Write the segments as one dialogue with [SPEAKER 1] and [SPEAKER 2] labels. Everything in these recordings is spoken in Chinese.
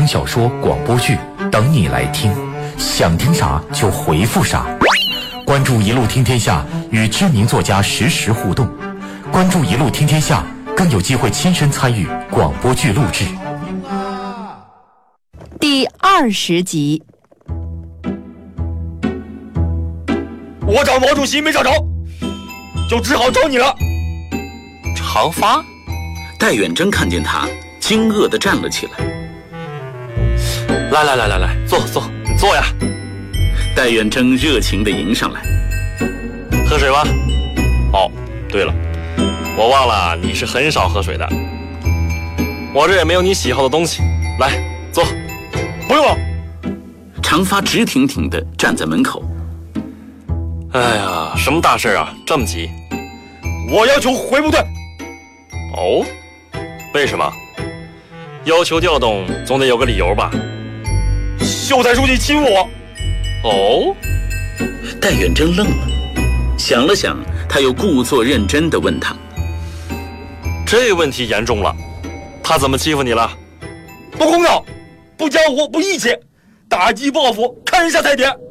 [SPEAKER 1] 声小说、广播剧等你来听，想听啥就回复啥。关注一路听天下，与知名作家实时互动。关注一路听天下，更有机会亲身参与广播剧录制。
[SPEAKER 2] 第20集。
[SPEAKER 3] 我找毛主席没找着，就只好找你了。
[SPEAKER 4] 长发？戴远征看见他，惊愕地站了起来。来，坐呀！戴远征热情地迎上来。
[SPEAKER 5] 喝水吧。哦，对了，我忘了你是很少喝水的。我这也没有你喜好的东西，来坐。
[SPEAKER 3] 不用了。
[SPEAKER 4] 长发直挺挺地站在门口。
[SPEAKER 5] 哎呀，什么大事啊，这么急？
[SPEAKER 3] 我要求回部队。
[SPEAKER 5] 哦，为什么？要求调动总得有个理由吧？
[SPEAKER 3] 秀才书记欺负我。
[SPEAKER 5] 哦，
[SPEAKER 4] 戴远征愣了，想了想，他又故作认真地问他：
[SPEAKER 5] 这问题严重了，他怎么欺负你了？
[SPEAKER 3] 不公道，不讲武，不义气，打击报复，看一下才点。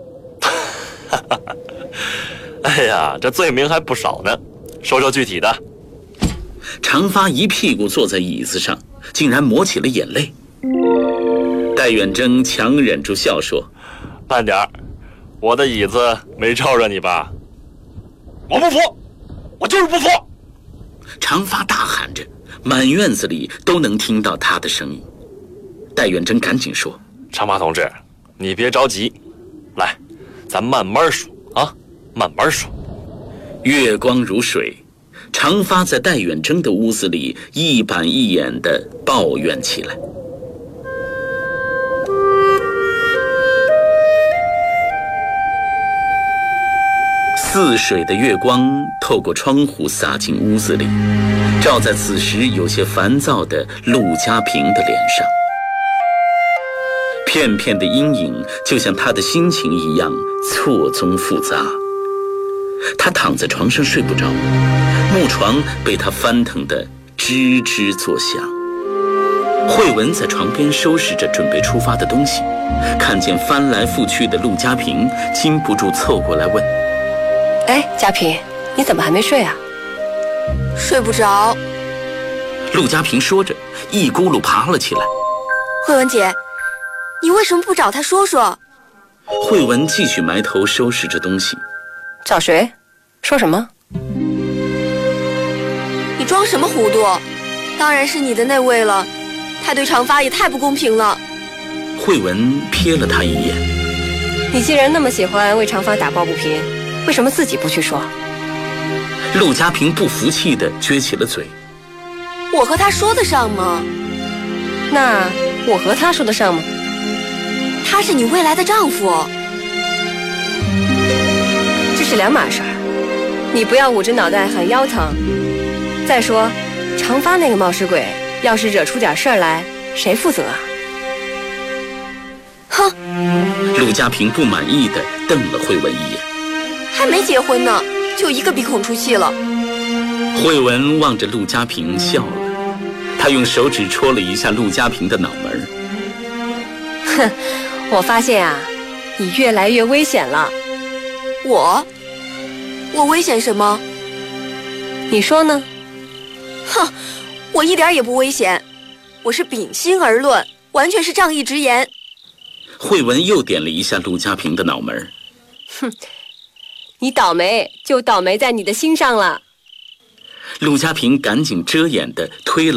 [SPEAKER 5] 哎呀，这罪名还不少呢，说具体的。
[SPEAKER 4] 长发一屁股坐在椅子上，竟然抹起了眼泪。戴远征强忍住笑说：
[SPEAKER 5] 慢点儿，我的椅子没招惹你吧？
[SPEAKER 3] 我不服，我就是不服！
[SPEAKER 4] 长发大喊着，满院子里都能听到他的声音。戴远征赶紧说：
[SPEAKER 5] 长发同志，你别着急，来，咱慢慢数啊，慢慢数。
[SPEAKER 4] 月光如水，长发在戴远征的屋子里一板一眼地抱怨起来。似水的月光透过窗户洒进屋子里，照在此时有些烦躁的陆家平的脸上。片片的阴影就像他的心情一样错综复杂。他躺在床上睡不着，木床被他翻腾得吱吱作响。慧文在床边收拾着准备出发的东西，看见翻来覆去的陆家平，禁不住凑过来问：
[SPEAKER 6] 哎，家平，你怎么还没睡啊？
[SPEAKER 7] 睡不着。
[SPEAKER 4] 陆家平说着，一咕噜爬了起来。
[SPEAKER 7] 慧文姐，你为什么不找他说说？
[SPEAKER 4] 慧文继续埋头收拾着东西。
[SPEAKER 6] 找谁？说什么？
[SPEAKER 7] 你装什么糊涂？当然是你的那位了，他对长发也太不公平了。
[SPEAKER 4] 慧文瞥了他一眼。
[SPEAKER 6] 你既然那么喜欢为长发打抱不平，为什么自己不去说？
[SPEAKER 4] 陆家平不服气地撅起了嘴。
[SPEAKER 7] 我和他说得上吗？
[SPEAKER 6] 那我和他说得上吗？
[SPEAKER 7] 他是你未来的丈夫。
[SPEAKER 6] 这是两码事儿，你不要捂着脑袋很腰疼。再说，长发那个冒失鬼，要是惹出点事儿来，谁负责啊？
[SPEAKER 7] 哼！
[SPEAKER 4] 陆家平不满意地瞪了慧文一眼。
[SPEAKER 7] 还没结婚呢，就一个鼻孔出气了。
[SPEAKER 4] 慧文望着陆家平笑了，他用手指戳了一下陆家平的脑门。
[SPEAKER 6] 哼，我发现啊，你越来越危险了。
[SPEAKER 7] 我危险什么？
[SPEAKER 6] 你说呢？
[SPEAKER 7] 哼，我一点也不危险，我是秉心而论，完全是仗义直言。
[SPEAKER 4] 慧文又点了一下陆家平的脑门。
[SPEAKER 6] 哼，你倒霉就倒霉在你的心上了。
[SPEAKER 4] 陆家平赶紧遮掩地推了